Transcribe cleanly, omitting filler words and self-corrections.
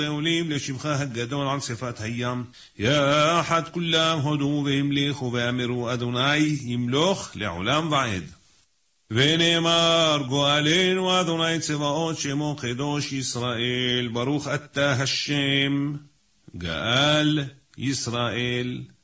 עולים לשבחה הגדול על שפת הים, יחד כולם הודו והמליכו ואמרו אדוני ימלוך לעולם ועד. ונאמר גואלנו אדוני צבאות שמו קדוש ישראל, ברוך אתה השם גאל ישראל.